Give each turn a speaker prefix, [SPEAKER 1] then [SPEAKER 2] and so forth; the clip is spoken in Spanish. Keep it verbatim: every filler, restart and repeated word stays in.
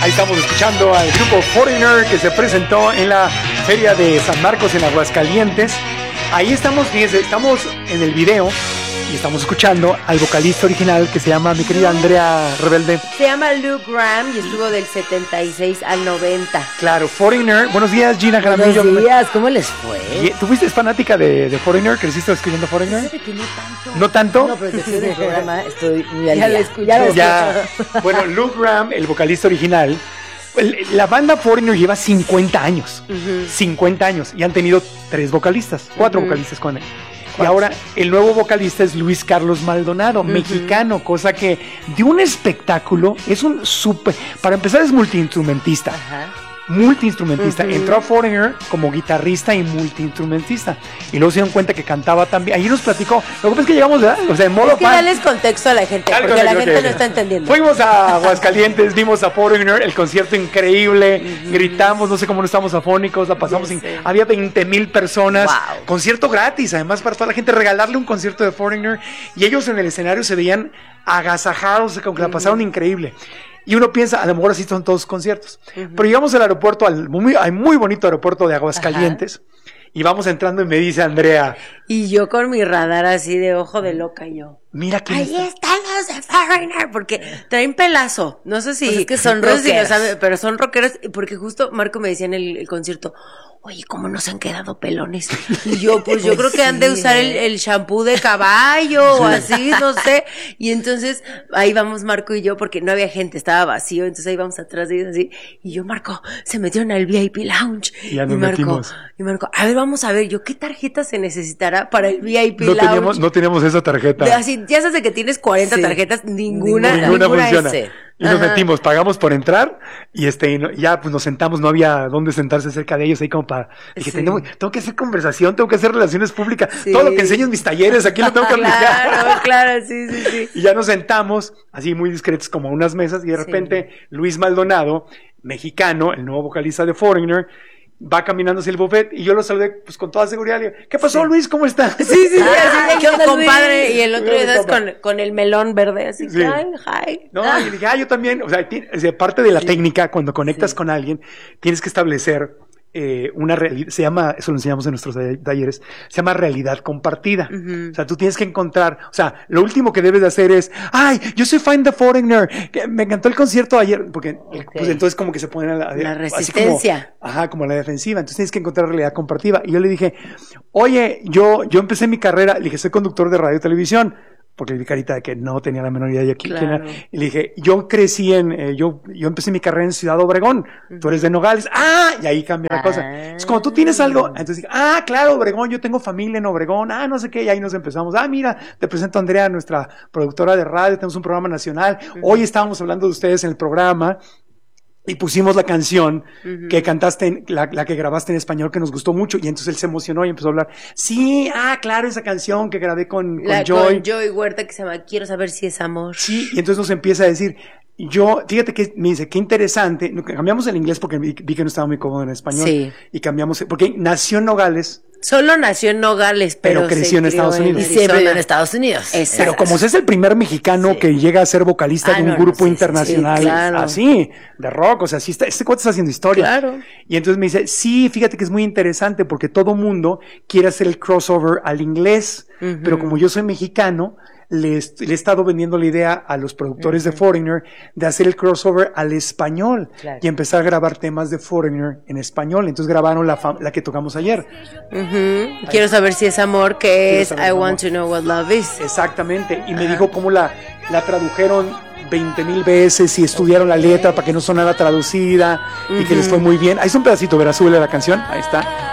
[SPEAKER 1] Ahí estamos escuchando al grupo Foreigner que se presentó en la Feria de San Marcos en Aguascalientes. Ahí estamos, fíjense, estamos en el video y estamos escuchando al vocalista original que se llama mi querida Andrea Rebelde.
[SPEAKER 2] Se llama Luke Graham y estuvo del setenta y seis al noventa.
[SPEAKER 1] Claro, Foreigner. Buenos días, Gina Jaramillo.
[SPEAKER 2] Buenos días, ¿cómo les fue?
[SPEAKER 1] ¿Tú fuiste fanática de, de Foreigner? ¿Creciste escuchando Foreigner?
[SPEAKER 2] Fíjate que no tanto.
[SPEAKER 1] ¿No tanto?
[SPEAKER 2] No, pero después del programa estoy muy al
[SPEAKER 3] Ya
[SPEAKER 2] día.
[SPEAKER 3] lo escucho. Ya lo
[SPEAKER 1] Ya. Bueno, Luke Graham, el vocalista original. La banda Foreigner lleva cincuenta años.
[SPEAKER 2] Uh-huh.
[SPEAKER 1] cincuenta años. Y han tenido tres vocalistas, cuatro uh-huh. vocalistas con él. Y ahora el nuevo vocalista es Luis Carlos Maldonado, uh-huh. mexicano, cosa que de un espectáculo es un súper... Para empezar es multiinstrumentista. Uh-huh. multiinstrumentista, uh-huh. entró a Foreigner como guitarrista y multiinstrumentista y luego se dieron cuenta que cantaba también. Ahí nos platicó, lo que pasa es que llegamos, ¿verdad? O sea, en modo
[SPEAKER 2] es que
[SPEAKER 1] fan.
[SPEAKER 2] darles contexto a la gente,
[SPEAKER 1] Dale,
[SPEAKER 2] porque
[SPEAKER 1] dale,
[SPEAKER 2] la gente
[SPEAKER 1] okay.
[SPEAKER 2] no está entendiendo.
[SPEAKER 1] Fuimos a Aguascalientes, vimos a Foreigner, el concierto increíble, uh-huh. gritamos, no sé cómo no estamos afónicos, la pasamos, sí, in... sí. había veinte mil personas, wow. concierto gratis, además para toda la gente, regalarle un concierto de Foreigner, y ellos en el escenario se veían agasajados, como que uh-huh. la pasaron increíble. Y uno piensa, a lo mejor así son todos conciertos. Uh-huh. Pero llegamos al aeropuerto, al muy, al muy bonito aeropuerto de Aguascalientes, ajá. y vamos entrando y me dice Andrea.
[SPEAKER 2] Y yo con mi radar así de ojo de loca, y yo.
[SPEAKER 1] Mira quién
[SPEAKER 2] ahí
[SPEAKER 1] está.
[SPEAKER 2] están los de Foreigner, porque traen pelazo. No sé si.
[SPEAKER 3] Pues es que son
[SPEAKER 2] no sé si
[SPEAKER 3] rockeros.
[SPEAKER 2] lo saben, pero son rockeros, porque justo Marco me decía en el, el concierto. Oye, ¿cómo nos han quedado pelones? Y yo, pues yo creo que han de usar el, el shampoo de caballo o así, no sé. Y entonces ahí vamos Marco y yo, porque no había gente, estaba vacío, entonces ahí vamos atrás de ellos así. Y yo, Marco, se metieron al V I P Lounge.
[SPEAKER 1] Y ya nos
[SPEAKER 2] y Marco,
[SPEAKER 1] metimos.
[SPEAKER 2] Y Marco, a ver, vamos a ver, yo, ¿qué tarjeta se necesitará para el V I P
[SPEAKER 1] no
[SPEAKER 2] Lounge?
[SPEAKER 1] Teníamos, no teníamos esa tarjeta.
[SPEAKER 2] De, así, ya sabes de que tienes cuarenta sí. tarjetas, ninguna,
[SPEAKER 1] ninguna,
[SPEAKER 2] ninguna
[SPEAKER 1] funciona.
[SPEAKER 2] ese.
[SPEAKER 1] Y nos
[SPEAKER 2] Ajá.
[SPEAKER 1] metimos, pagamos por entrar y este y no, ya pues nos sentamos, no había dónde sentarse cerca de ellos ahí como para dije, sí. tengo, tengo que hacer conversación, tengo que hacer relaciones públicas, sí. todo lo que enseño en mis talleres aquí lo tengo que aplicar.
[SPEAKER 2] Claro, claro, sí, sí, sí.
[SPEAKER 1] Y ya nos sentamos así muy discretos como a unas mesas y de repente sí. Luis Maldonado, mexicano, el nuevo vocalista de Foreigner, va caminando hacia el buffet y yo lo saludé pues con toda seguridad. Le digo, ¿qué pasó, sí. Luis? ¿Cómo estás?
[SPEAKER 2] Sí, sí, sí.
[SPEAKER 3] Ah,
[SPEAKER 2] así de
[SPEAKER 3] ¿qué onda,
[SPEAKER 2] compadre?
[SPEAKER 3] Luis?
[SPEAKER 2] Y el otro día con, con el melón verde, así
[SPEAKER 1] sí.
[SPEAKER 2] que, ay, hi.
[SPEAKER 1] No, ah. y dije, ah, yo también. O sea, o sea parte de la sí. técnica, cuando conectas sí. con alguien, tienes que establecer eh, una realidad, se llama, eso lo enseñamos en nuestros talleres, se llama realidad compartida. Uh-huh. O sea, tú tienes que encontrar, o sea, lo último que debes de hacer es, ay, yo soy fan de Foreigner, que me encantó el concierto ayer, porque okay. pues entonces como que se pone la,
[SPEAKER 2] la resistencia.
[SPEAKER 1] Como, ajá, como la defensiva, entonces tienes que encontrar realidad compartida. Y yo le dije, oye, yo, yo empecé mi carrera, le dije, soy conductor de radio y televisión, porque le vi carita de que no tenía la menor idea de quién era. Y le dije, yo crecí en, eh, yo, yo empecé mi carrera en Ciudad Obregón, uh-huh. tú eres de Nogales, ah, y ahí cambia la ah. cosa. Es como tú tienes algo, entonces dije, ah, claro, Obregón, yo tengo familia en Obregón, ah, no sé qué, y ahí nos empezamos, ah, mira, te presento a Andrea, nuestra productora de radio, tenemos un programa nacional, uh-huh. hoy estábamos hablando de ustedes en el programa, y pusimos la canción uh-huh. que cantaste, en, la, la que grabaste en español, que nos gustó mucho, y entonces él se emocionó y empezó a hablar, sí, ah, claro, esa canción que grabé con, con
[SPEAKER 2] la,
[SPEAKER 1] Joy.
[SPEAKER 2] Con Joy Huerta, que se llama Quiero saber si es amor.
[SPEAKER 1] Sí, y entonces nos empieza a decir, yo, fíjate que me dice, qué interesante, cambiamos el inglés porque vi, vi que no estaba muy cómodo en español,
[SPEAKER 2] sí.
[SPEAKER 1] y cambiamos, porque nació en Nogales,
[SPEAKER 2] solo nació en Nogales, pero,
[SPEAKER 1] pero creció en Estados
[SPEAKER 2] en
[SPEAKER 1] Unidos.
[SPEAKER 3] Y siempre vivió en Estados Unidos.
[SPEAKER 1] Exacto. Pero como es el primer mexicano sí. que llega a ser vocalista ah, de un no, grupo no, sí, internacional,
[SPEAKER 2] sí, claro.
[SPEAKER 1] así, de rock, o sea, sí está, este cuate está haciendo historia.
[SPEAKER 2] Claro.
[SPEAKER 1] Y entonces me dice, sí, fíjate que es muy interesante porque todo mundo quiere hacer el crossover al inglés, uh-huh. pero como yo soy mexicano, le, le he estado vendiendo la idea a los productores uh-huh. de Foreigner de hacer el crossover al español claro. y empezar a grabar temas de Foreigner en español. Entonces grabaron la, fam- la que tocamos ayer.
[SPEAKER 2] Uh-huh. Quiero saber si es amor, que Quiero es I want to know what love is.
[SPEAKER 1] Exactamente. Y uh-huh. me dijo cómo la, la tradujeron veinte mil veces y estudiaron la letra para que no sonara traducida uh-huh. y que les fue muy bien. Ahí es un pedacito, verás, súbele la canción. Ahí está.